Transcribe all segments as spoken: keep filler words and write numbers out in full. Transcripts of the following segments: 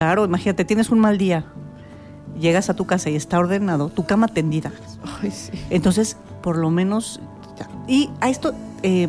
Claro, imagínate, tienes un mal día, llegas a tu casa y está ordenado, tu cama tendida. Ay, sí. Entonces, por lo menos, y a esto eh,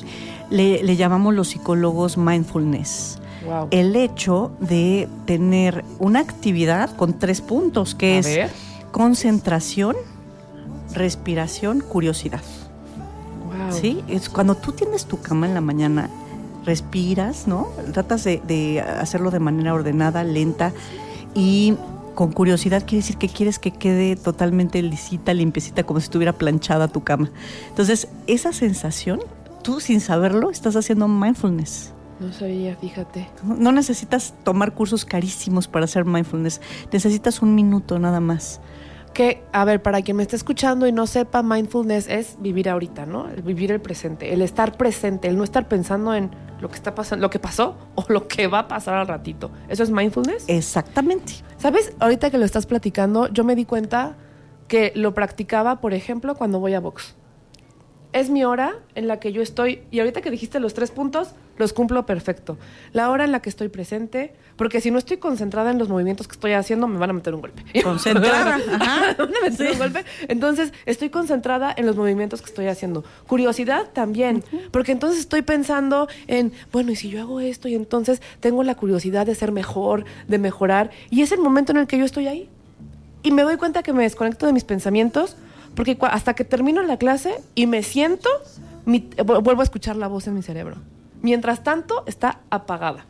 le, le llamamos los psicólogos mindfulness. Wow. El hecho de tener una actividad con tres puntos, que A es ver. concentración, respiración, curiosidad. Wow. ¿Sí? Es cuando tú tienes tu cama en la mañana, respiras, ¿no? Tratas de, de hacerlo de manera ordenada, lenta y con curiosidad. Quiere decir que quieres que quede totalmente lisita, limpiecita, como si estuviera planchada tu cama. Entonces, esa sensación, tú sin saberlo, estás haciendo mindfulness. No sabía, fíjate. No necesitas tomar cursos carísimos para hacer mindfulness. Necesitas un minuto nada más. Que, a ver, para quien me esté escuchando y no sepa, mindfulness es vivir ahorita, ¿no? El vivir el presente, el estar presente, el no estar pensando en lo que está pasando, lo que pasó o lo que va a pasar al ratito. ¿Eso es mindfulness? Exactamente. ¿Sabes? Ahorita que lo estás platicando, yo me di cuenta que lo practicaba, por ejemplo, cuando voy a box. Es mi hora en la que yo estoy, y ahorita que dijiste los tres puntos, los cumplo perfecto. La hora en la que estoy presente, porque si no estoy concentrada en los movimientos que estoy haciendo, me van a meter un golpe. Concentrada. Ajá. ¿Me van a meter Sí. un golpe? Entonces, estoy concentrada en los movimientos que estoy haciendo. Curiosidad también, uh-huh. Porque entonces estoy pensando en, bueno, ¿y si yo hago esto? Y entonces tengo la curiosidad de ser mejor, de mejorar, y es el momento en el que yo estoy ahí. Y me doy cuenta que me desconecto de mis pensamientos, porque hasta que termino la clase y me siento, mi, vuelvo a escuchar la voz en mi cerebro. Mientras tanto, está apagada.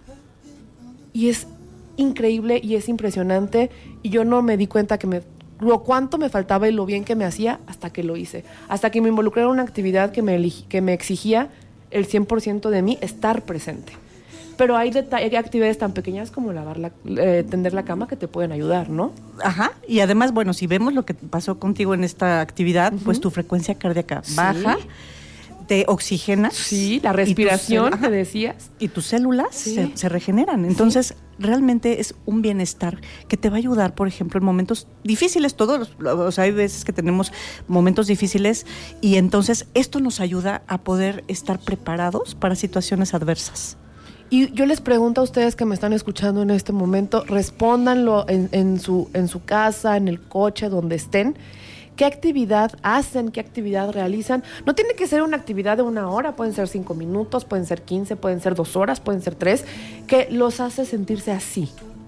Y es increíble y es impresionante. Y yo no me di cuenta que me, lo cuánto me faltaba y lo bien que me hacía hasta que lo hice. Hasta que me involucré en una actividad que me, eligi, que me exigía el cien por ciento de mí estar presente. Pero hay, hay actividades tan pequeñas como lavar la, eh, tender la cama que te pueden ayudar, ¿no? Ajá, y además, bueno, si vemos lo que pasó contigo en esta actividad, uh-huh. Pues tu frecuencia cardíaca sí. baja, te oxigenas. Sí, la respiración, te decías. Y tus células sí. se, se regeneran. Entonces, sí. Realmente es un bienestar que te va a ayudar, por ejemplo, en momentos difíciles, todos, o sea, hay veces que tenemos momentos difíciles y entonces esto nos ayuda a poder estar preparados para situaciones adversas. Y yo les pregunto a ustedes que me están escuchando en este momento, respóndanlo en, en, su, en su casa, en el coche, donde estén. ¿Qué actividad hacen? ¿Qué actividad realizan? No tiene que ser una actividad de una hora, pueden ser cinco minutos, pueden ser quince, pueden ser dos horas, pueden ser tres, que los hace sentirse así,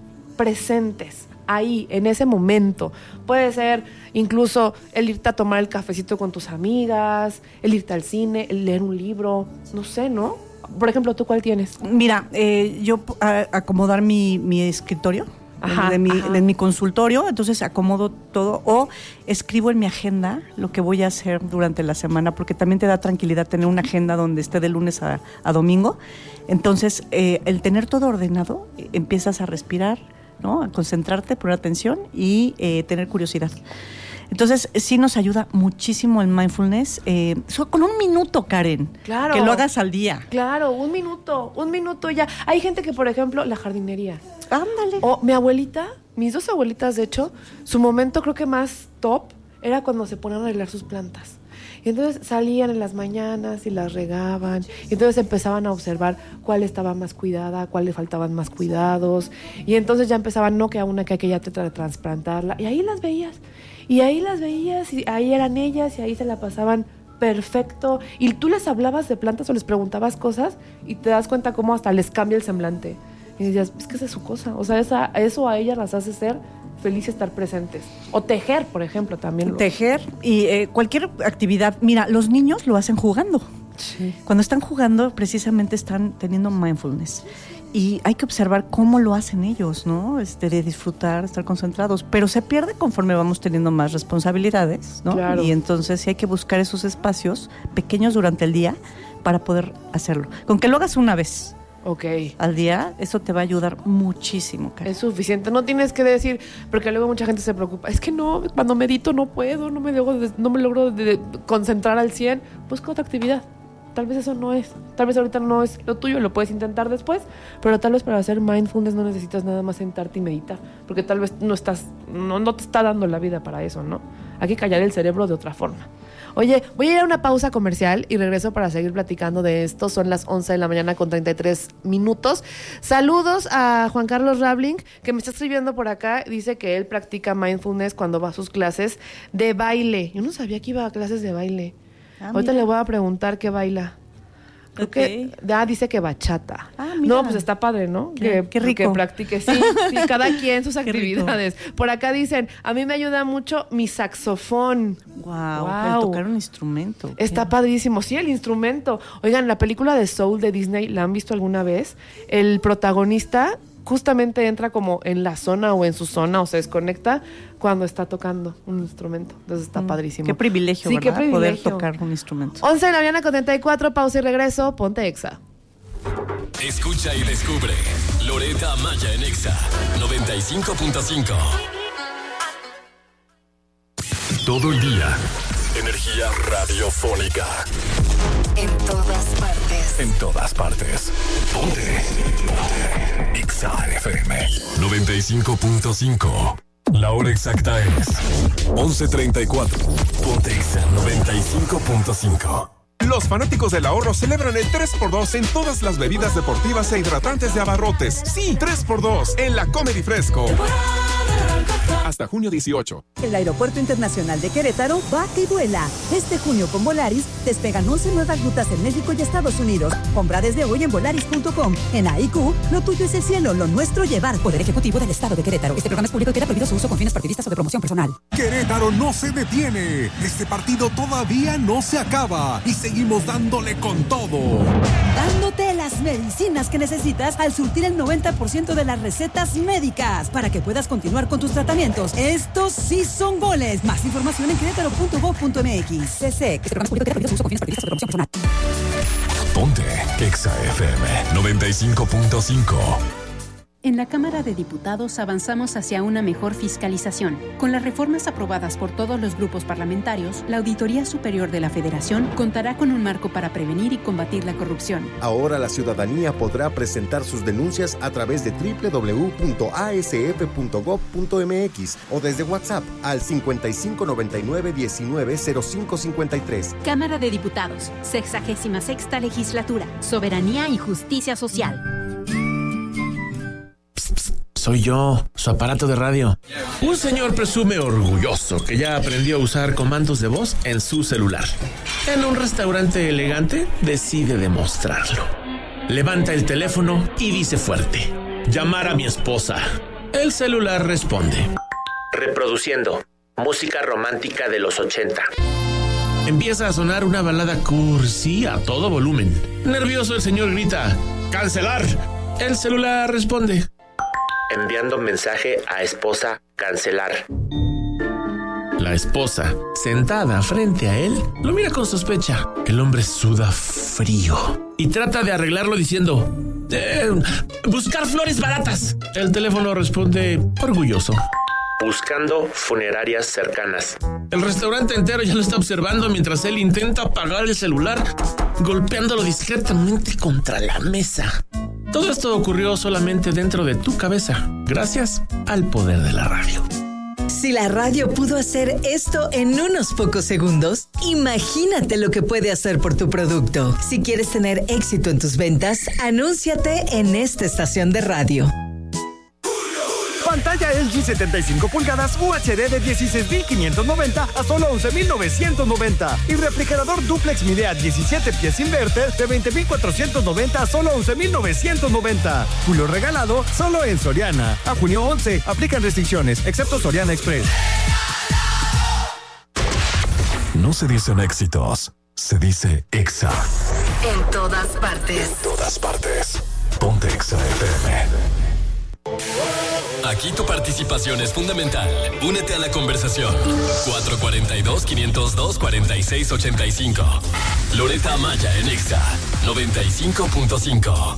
presentes, ahí, en ese momento. Puede ser incluso el irte a tomar el cafecito con tus amigas, el irte al cine, el leer un libro, no sé, ¿no? Por ejemplo, ¿tú cuál tienes? Mira, eh, yo a, acomodar mi, mi escritorio, ajá, de, mi, de mi consultorio, entonces acomodo todo o escribo en mi agenda lo que voy a hacer durante la semana, porque también te da tranquilidad tener una agenda donde esté de lunes a, a domingo. Entonces, eh, el tener todo ordenado, eh, empiezas a respirar, ¿no? A concentrarte, poner atención y eh, tener curiosidad. Entonces, sí nos ayuda muchísimo el mindfulness. Eh, con un minuto, Karen. Claro. Que lo hagas al día. Claro, un minuto, un minuto ya. Hay gente que, por ejemplo, la jardinería. Ándale. O mi abuelita, mis dos abuelitas, de hecho, su momento creo que más top era cuando se ponían a arreglar sus plantas. Y entonces salían en las mañanas y las regaban. Y entonces empezaban a observar cuál estaba más cuidada, cuál le faltaban más cuidados. Y entonces ya empezaban, no, que a una, que aquella trata de trasplantarla. Y ahí las veías. Y ahí las veías, y ahí eran ellas, y ahí se la pasaban perfecto. Y tú les hablabas de plantas o les preguntabas cosas, y te das cuenta cómo hasta les cambia el semblante. Y decías, es que esa es su cosa. O sea, esa, eso a ellas las hace ser felices, estar presentes. O tejer, por ejemplo, también. Lo... Tejer y eh, cualquier actividad. Mira, los niños lo hacen jugando. Sí. Cuando están jugando, precisamente están teniendo mindfulness. Y hay que observar cómo lo hacen ellos, ¿no? Este, de disfrutar, estar concentrados. Pero se pierde conforme vamos teniendo más responsabilidades, ¿no? Claro. Y entonces sí hay que buscar esos espacios pequeños durante el día para poder hacerlo. Con que lo hagas una vez okay. al día, eso te va a ayudar muchísimo, Karen. Es suficiente. No tienes que decir, porque luego mucha gente se preocupa. Es que no, cuando medito no puedo, no me, dejo de, no me logro de, de concentrar al cien. Busca otra actividad. Tal vez eso no es, tal vez ahorita no es lo tuyo, lo puedes intentar después, pero tal vez para hacer mindfulness no necesitas nada más sentarte y meditar, porque tal vez no estás, no, no te está dando la vida para eso, ¿no? Hay que callar el cerebro de otra forma. Oye, voy a ir a una pausa comercial y regreso para seguir platicando de esto. Son las once de la mañana con treinta y tres minutos. Saludos a Juan Carlos Rabling, que me está escribiendo por acá. Dice que él practica mindfulness cuando va a sus clases de baile. Yo no sabía que iba a clases de baile. Ah, ahorita mira. Le voy a preguntar qué baila. Creo okay. que ah, dice que bachata. Ah, no, pues está padre, ¿no? Qué, que, qué rico. Que practique. Sí, sí, cada quien sus actividades. Por acá dicen, a mí me ayuda mucho mi saxofón. Wow, wow. El tocar un instrumento. Está padrísimo. Sí, el instrumento. Oigan, la película de Soul de Disney, ¿la han visto alguna vez? El protagonista justamente entra como en la zona o en su zona o se desconecta cuando está tocando un instrumento. Entonces está mm, padrísimo. Qué privilegio, sí, ¿verdad? Qué privilegio. Poder tocar un instrumento. once de la mañana con treinta y cuatro, pausa y regreso. Ponte Exa. Escucha y descubre Loretta Maya en Exa noventa y cinco punto cinco. Todo el día, energía radiofónica. En todas partes. En todas partes. Ponte. Ponte. Exa F M noventa y cinco punto cinco. La hora exacta es once treinta y cuatro. Ponte Exa noventa y cinco punto cinco. Los fanáticos del ahorro celebran el tres por dos en todas las bebidas deportivas e hidratantes de Abarrotes. Sí, tres por dos en la Comedy Fresco. Hasta junio dieciocho. El Aeropuerto Internacional de Querétaro va y vuela. Este junio con Volaris despegan once nuevas rutas en México y Estados Unidos. Compra desde hoy en volaris punto com. En A I Q, lo tuyo es el cielo, lo nuestro llevar. Poder Ejecutivo del Estado de Querétaro. Este programa es público y queda prohibido su uso con fines partidistas o de promoción personal. Querétaro no se detiene. Este partido todavía no se acaba y seguimos dándole con todo. Dándote las medicinas que necesitas al surtir el noventa por ciento de las recetas médicas para que puedas continuar con tus tratamientos. Estos sí son goles. Más información en querétaro punto gov punto m x. C C, que este programa es público y queda prohibido su uso con fines partidistas o de promoción personal. Ponte Exa F M noventa y cinco punto cinco. En la Cámara de Diputados avanzamos hacia una mejor fiscalización. Con las reformas aprobadas por todos los grupos parlamentarios, la Auditoría Superior de la Federación contará con un marco para prevenir y combatir la corrupción. Ahora la ciudadanía podrá presentar sus denuncias a través de doble u doble u doble u punto a s f punto gov punto m x o desde WhatsApp al cincuenta y cinco noventa y nueve diecinueve cero cinco cincuenta y tres. Cámara de Diputados, sexagésima sexta Legislatura, Soberanía y Justicia Social. Soy yo, su aparato de radio. Un señor presume orgulloso que ya aprendió a usar comandos de voz en su celular. En un restaurante elegante decide demostrarlo. Levanta el teléfono y dice fuerte: llamar a mi esposa. El celular responde: reproduciendo música romántica de los ochenta. Empieza a sonar una balada cursi a todo volumen. Nervioso el señor grita: ¡cancelar! El celular responde: enviando mensaje a esposa, cancelar. La esposa, sentada frente a él, lo mira con sospecha. El hombre suda frío y trata de arreglarlo diciendo: eh, buscar flores baratas. El teléfono responde orgulloso: buscando funerarias cercanas. El restaurante entero ya lo está observando mientras él intenta apagar el celular, golpeándolo discretamente contra la mesa. Todo esto ocurrió solamente dentro de tu cabeza, gracias al poder de la radio. Si la radio pudo hacer esto en unos pocos segundos, imagínate lo que puede hacer por tu producto. Si quieres tener éxito en tus ventas, anúnciate en esta estación de radio. Pantalla L G setenta y cinco pulgadas U H D de dieciséis mil quinientos noventa a solo once mil novecientos noventa. Y refrigerador duplex Midea diecisiete pies inverter de veinte mil cuatrocientos noventa a solo once mil novecientos noventa. Julio regalado solo en Soriana. A junio once, aplican restricciones, excepto Soriana Express. No se dicen éxitos, se dice Exa. En todas partes. En todas partes. Ponte Exa F M. Aquí tu participación es fundamental. Únete a la conversación. cuatro cuatro dos, cinco cero dos, cuatro seis ocho cinco. Loretta Maya en Exa noventa y cinco punto cinco.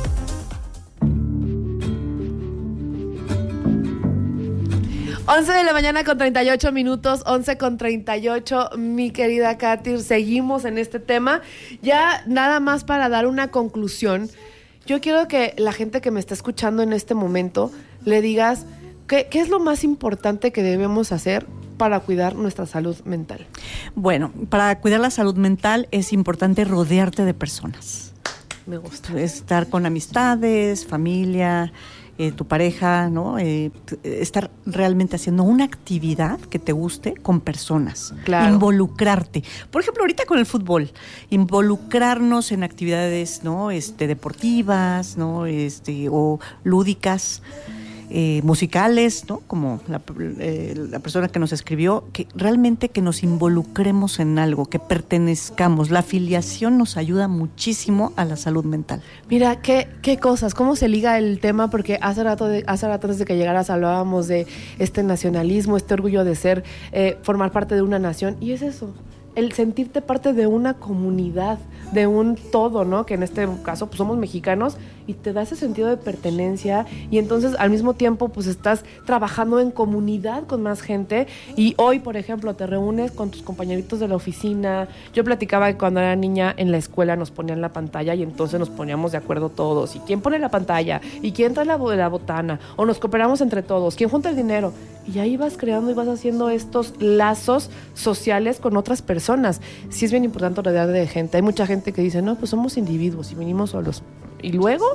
once de la mañana con treinta y ocho minutos, once con treinta y ocho, mi querida Katy, seguimos en este tema. Ya nada más para dar una conclusión, yo quiero que la gente que me está escuchando en este momento le digas qué, qué es lo más importante que debemos hacer para cuidar nuestra salud mental? Bueno, para cuidar la salud mental es importante rodearte de personas. Me gusta. Estar con amistades, familia, eh, tu pareja, ¿no? Eh, estar realmente haciendo una actividad que te guste con personas. Claro. Involucrarte. Por ejemplo, ahorita con el fútbol, involucrarnos en actividades, ¿no? Este, deportivas, ¿no? Este, o lúdicas. Eh, musicales, ¿no? Como la, eh, la persona que nos escribió, que realmente que nos involucremos en algo, que pertenezcamos. La afiliación nos ayuda muchísimo a la salud mental. Mira, qué, qué cosas, cómo se liga el tema, porque hace rato, de, hace rato antes de que llegaras hablábamos de este nacionalismo, este orgullo de ser, eh, formar parte de una nación, y es eso, el sentirte parte de una comunidad, de un todo, ¿no? Que en este caso pues somos mexicanos y te da ese sentido de pertenencia y entonces al mismo tiempo pues estás trabajando en comunidad con más gente y hoy, por ejemplo, te reúnes con tus compañeritos de la oficina. Yo platicaba que cuando era niña en la escuela nos ponían la pantalla y entonces nos poníamos de acuerdo todos. ¿Y quién pone la pantalla? ¿Y quién trae la, la botana? O nos cooperamos entre todos. ¿Quién junta el dinero? Y ahí vas creando y vas haciendo estos lazos sociales con otras personas. Sí es bien importante rodear de gente. Hay mucha gente que dice, no, pues somos individuos y venimos solos. ¿Y luego?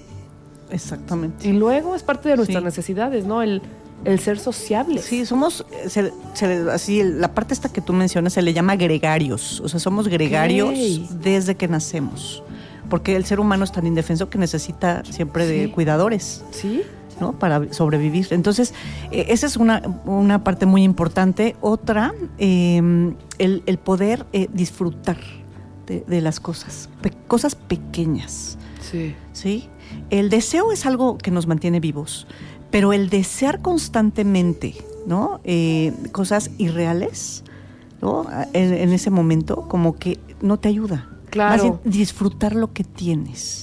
Exactamente. Y luego es parte de nuestras sí. necesidades, ¿no? El, el ser sociables. Sí, somos, se, se, así, la parte esta que tú mencionas se le llama gregarios. O sea, somos gregarios okay. desde que nacemos. Porque el ser humano es tan indefenso que necesita siempre de sí. cuidadores. Sí. ¿No? Para sobrevivir. Entonces, eh, esa es una, una parte muy importante. Otra, eh, el, el poder eh, disfrutar de, de las cosas, pe- cosas pequeñas. Sí. ¿Sí? El deseo es algo que nos mantiene vivos, pero el desear constantemente, ¿no? Eh, cosas irreales, ¿no? En, en ese momento, como que no te ayuda. Claro. Más bien disfrutar lo que tienes.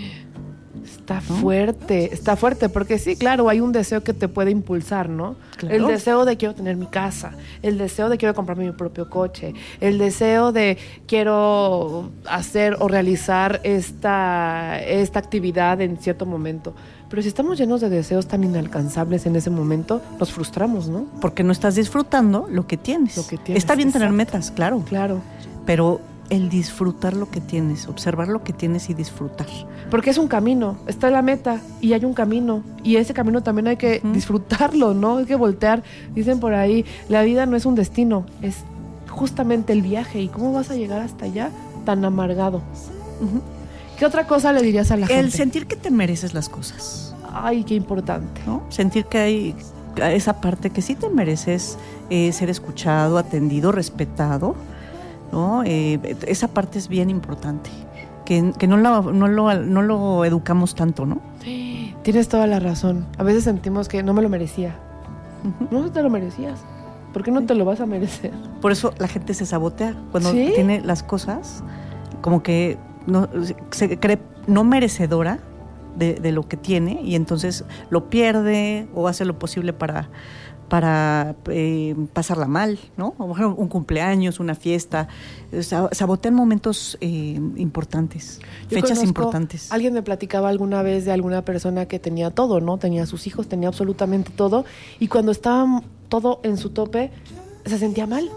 Está fuerte, está fuerte, porque sí, claro, hay un deseo que te puede impulsar, ¿no? Claro. El deseo de quiero tener mi casa, el deseo de quiero comprarme mi propio coche, el deseo de quiero hacer o realizar esta, esta actividad en cierto momento. Pero si estamos llenos de deseos tan inalcanzables en ese momento, nos frustramos, ¿no? Porque no estás disfrutando lo que tienes. Lo que tienes. Está bien exacto. tener metas, claro. Claro. Pero el disfrutar lo que tienes, observar lo que tienes y disfrutar. Porque es un camino, está la meta y hay un camino y ese camino también hay que uh-huh. disfrutarlo, ¿no? Hay que voltear. Dicen por ahí, la vida no es un destino, es justamente el viaje. ¿Y cómo vas a llegar hasta allá tan amargado? Uh-huh. ¿Qué otra cosa le dirías a la el gente? El sentir que te mereces las cosas. Ay, qué importante. ¿No? Sentir que hay esa parte que sí te mereces eh, ser escuchado, atendido, respetado, ¿no? Eh, esa parte es bien importante, que, que no, lo, no, lo, no lo educamos tanto, ¿no? Sí, tienes toda la razón. A veces sentimos que no me lo merecía. Uh-huh. No te lo merecías. ¿Por qué no sí. te lo vas a merecer? Por eso la gente se sabotea cuando ¿Sí? tiene las cosas, como que no, se cree no merecedora de, de lo que tiene y entonces lo pierde o hace lo posible para... para eh, pasarla mal, ¿no? O un cumpleaños, una fiesta, sabotean momentos eh, importantes, Yo fechas importantes. Alguien me platicaba alguna vez de alguna persona que tenía todo, ¿no? Tenía sus hijos, tenía absolutamente todo, y cuando estaba todo en su tope, se sentía mal.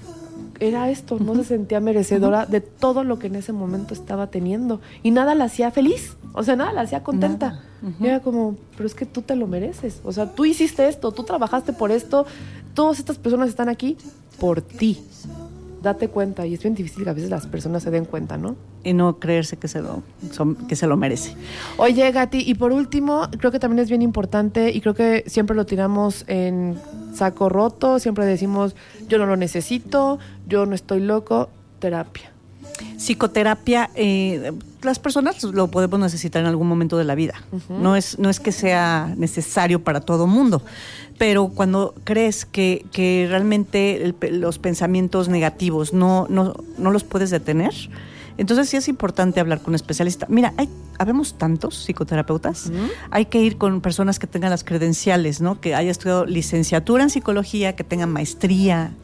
Era esto, no uh-huh. se sentía merecedora uh-huh. de todo lo que en ese momento estaba teniendo, y nada la hacía feliz, o sea, nada la hacía contenta. Nada. Uh-huh. Era como, pero es que tú te lo mereces, o sea, tú hiciste esto, tú trabajaste por esto, todas estas personas están aquí por ti. Date cuenta, y es bien difícil que a veces las personas se den cuenta, ¿no? Y no creerse que se lo, que se lo merece. Oye, Gati, y por último, creo que también es bien importante, y creo que siempre lo tiramos en saco roto, siempre decimos, yo no lo necesito, yo no estoy loco, terapia. Psicoterapia, eh, las personas lo podemos necesitar en algún momento de la vida. Uh-huh. No es, no es que sea necesario para todo mundo, pero cuando crees que, que realmente el, los pensamientos negativos no, no, no los puedes detener, entonces sí es importante hablar con un especialista. Mira, hay, habemos tantos psicoterapeutas, uh-huh. hay que ir con personas que tengan las credenciales, ¿no? Que haya estudiado licenciatura en psicología, que tengan maestría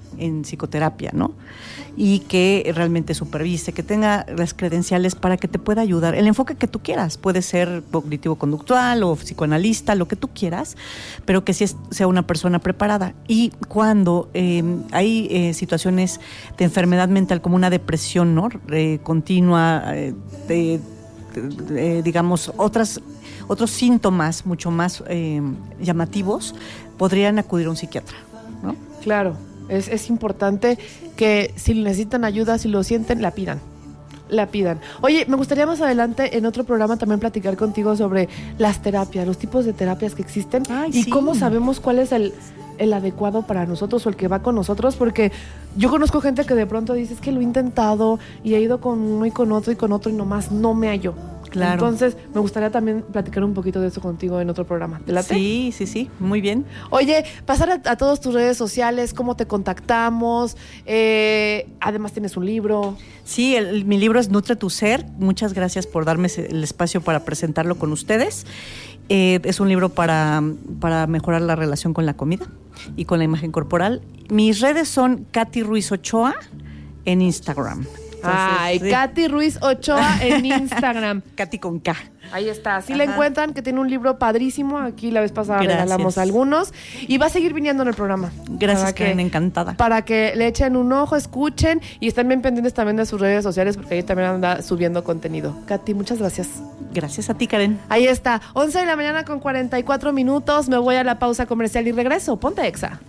en psicoterapia, ¿no? Y que realmente supervise, que tenga las credenciales para que te pueda ayudar. El enfoque que tú quieras, puede ser cognitivo-conductual o psicoanalista, lo que tú quieras, pero que sí es, sea una persona preparada. Y cuando eh, hay eh, situaciones de enfermedad mental como una depresión, ¿no? Eh, continua, eh, de, de, de, digamos, otras, otros síntomas mucho más eh, llamativos, podrían acudir a un psiquiatra, ¿no? Claro. Es, es importante que si necesitan ayuda, si lo sienten, la pidan. La pidan. Oye, me gustaría más adelante en otro programa también platicar contigo sobre las terapias, los tipos de terapias que existen. Ay, y sí. Cómo sabemos cuál es el, el adecuado para nosotros o el que va con nosotros, porque yo conozco gente que de pronto dice, es que lo he intentado y he ido con uno y con otro y con otro y nomás no me hallo. Claro. Entonces, me gustaría también platicar un poquito de eso contigo en otro programa. ¿Te late? Sí, sí, sí, muy bien. Oye, pasar a, a todas tus redes sociales, cómo te contactamos, eh, además tienes un libro. Sí, el, mi libro es Nutre tu Ser. Muchas gracias por darme el espacio para presentarlo con ustedes. Eh, es un libro para, para mejorar la relación con la comida y con la imagen corporal. Mis redes son Katy Ruiz Ochoa en Instagram. Entonces, Ay, sí. Katy Ruiz Ochoa en Instagram. Katy con K. Ahí está. Así la encuentran, que tiene un libro padrísimo. Aquí la vez pasada Gracias. regalamos algunos. Y va a seguir viniendo en el programa. Gracias, Karen, encantada. Para que le echen un ojo, escuchen y estén bien pendientes también de sus redes sociales, porque ahí también anda subiendo contenido. Katy, muchas gracias. Gracias a ti, Karen. Ahí está. once de la mañana con cuarenta y cuatro minutos. Me voy a la pausa comercial y regreso. Ponte Exa.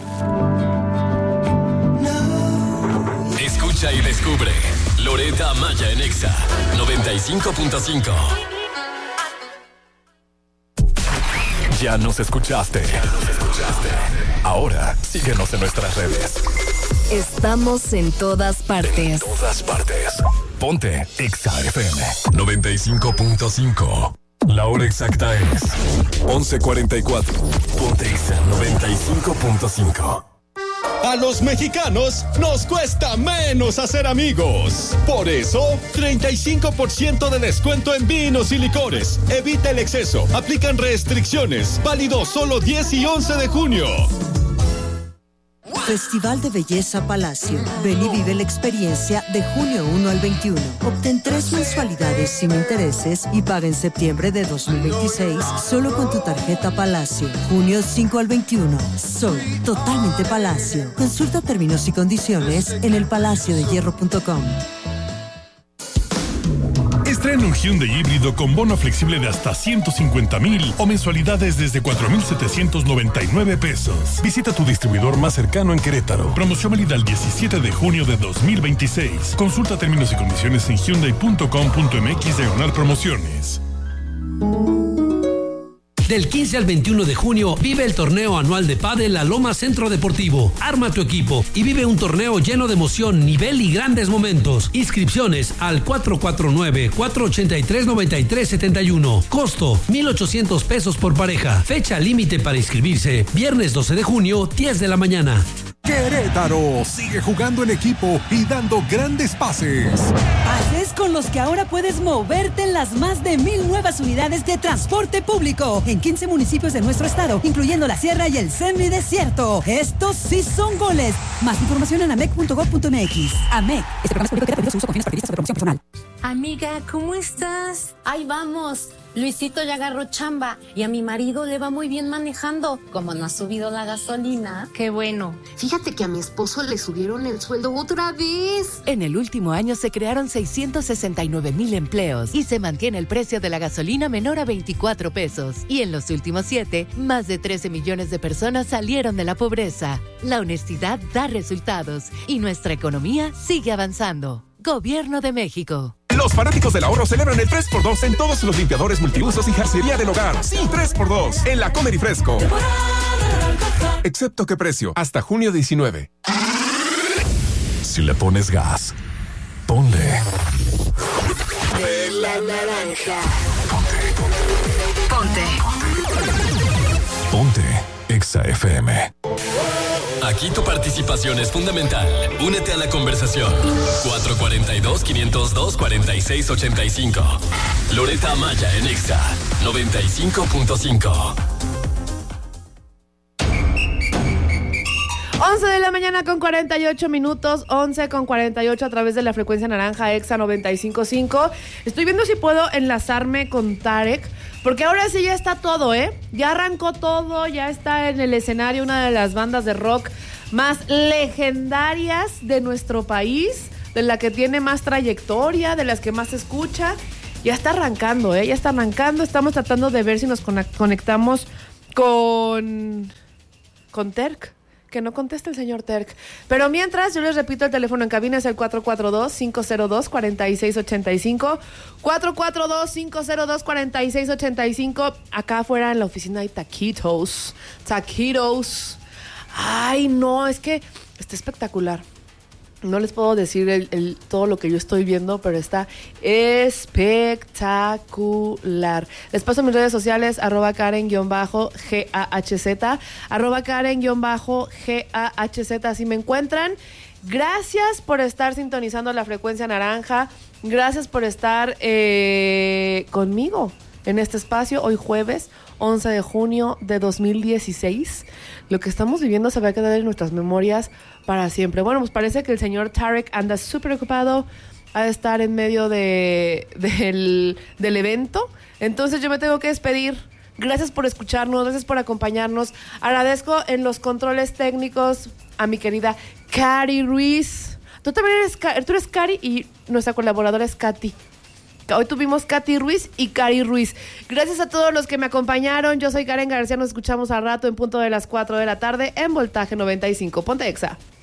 Escucha y descubre Loretta Amaya en Exa noventa y cinco punto cinco. Ya nos escuchaste. Ya nos escuchaste. Ahora síguenos en nuestras redes. Estamos en todas partes. En todas partes. Ponte Exa F M noventa y cinco punto cinco. La hora exacta es once cuarenta y cuatro. Ponte Exa noventa y cinco punto cinco. A los mexicanos nos cuesta menos hacer amigos. Por eso, treinta y cinco por ciento de descuento en vinos y licores. Evita el exceso. Aplican restricciones. Válido solo diez y once de junio. Festival de Belleza Palacio. Ven y vive la experiencia de junio uno al veintiuno. Obtén tres mensualidades sin intereses y paga en septiembre de dos mil veintiséis solo con tu tarjeta Palacio. junio cinco al veintiuno. Soy totalmente Palacio. Consulta términos y condiciones en el palacio de hierro punto com. Estrena un Hyundai híbrido con bono flexible de hasta ciento cincuenta mil o mensualidades desde cuatro mil setecientos noventa y nueve pesos. Visita tu distribuidor más cercano en Querétaro. Promoción válida el diecisiete de junio de dos mil veintiséis. Consulta términos y condiciones en hyundai punto com punto m x diagonal promociones. Del quince al veintiuno de junio, vive el torneo anual de pádel La Loma Centro Deportivo. Arma tu equipo y vive un torneo lleno de emoción, nivel y grandes momentos. Inscripciones al cuatro cuatro nueve, cuatro ocho tres, nueve tres siete uno. Costo, mil ochocientos pesos por pareja. Fecha límite para inscribirse, viernes doce de junio, diez de la mañana. Querétaro sigue jugando en equipo y dando grandes pases. Pases con los que ahora puedes moverte en las más de mil nuevas unidades de transporte público en quince municipios de nuestro estado, incluyendo la Sierra y el Semidesierto. Estos sí son goles. Más información en amec punto gob punto m x. AMEC. Este programa es público y queda prohibido su uso con fines partidistas o de promoción personal. Amiga, ¿cómo estás? Ahí vamos. Luisito ya agarró chamba y a mi marido le va muy bien manejando. Como no ha subido la gasolina. Qué bueno. Fíjate que a mi esposo le subieron el sueldo otra vez. En el último año se crearon seiscientos sesenta y nueve mil empleos y se mantiene el precio de la gasolina menor a veinticuatro pesos. Y en los últimos siete, más de trece millones de personas salieron de la pobreza. La honestidad da resultados y nuestra economía sigue avanzando. Gobierno de México. Los fanáticos del ahorro celebran el tres por dos en todos los limpiadores multiusos y jarcería del hogar. Sí, tres por dos en la Comer y Fresco. Excepto que precio, hasta junio diecinueve. Si le pones gas, ponle. De la naranja. Ponte. Ponte. Ponte. Exa F M. Aquí tu participación es fundamental. Únete a la conversación. cuatro cuatro dos, cinco cero dos, cuatro seis ocho cinco. Loretta Amaya en Exa noventa y cinco punto cinco. once de la mañana con cuarenta y ocho minutos, once con cuarenta y ocho a través de la frecuencia naranja Exa noventa y cinco punto cinco. Estoy viendo si puedo enlazarme con Tarek, porque ahora sí ya está todo, ¿eh? Ya arrancó todo, ya está en el escenario una de las bandas de rock más legendarias de nuestro país, de la que tiene más trayectoria, de las que más se escucha. Ya está arrancando, ¿eh? Ya está arrancando. Estamos tratando de ver si nos conectamos con... con Terk. Que no conteste el señor Terk. Pero mientras, yo les repito, el teléfono en cabina es el cuatro cuatro dos, cinco cero dos, cuatro seis ocho cinco. cuatro cuatro dos, cinco cero dos, cuatro seis ocho cinco. Acá afuera en la oficina hay taquitos. Taquitos. Ay, no, es que está espectacular. No les puedo decir el, el, todo lo que yo estoy viendo, pero está espectacular. Les paso mis redes sociales, arroba Karen-G A H Z, arroba Karen-G A H Z, así me encuentran. Gracias por estar sintonizando la frecuencia naranja. Gracias por estar eh, conmigo en este espacio, hoy jueves once de junio de dos mil dieciséis. Lo que estamos viviendo se va a quedar en nuestras memorias para siempre. Bueno, pues parece que el señor Tarek anda súper ocupado, ha de estar en medio de, de del, del evento. Entonces yo me tengo que despedir. Gracias por escucharnos, gracias por acompañarnos. Agradezco en los controles técnicos a mi querida Cari Ruiz. Tú también eres, tú eres Cari y nuestra colaboradora es Katy. Hoy tuvimos Katy Ruiz y Cari Ruiz. Gracias a todos los que me acompañaron. Yo soy Karen García. Nos escuchamos al rato en punto de las cuatro de la tarde en Voltaje noventa y cinco. Ponte Exa.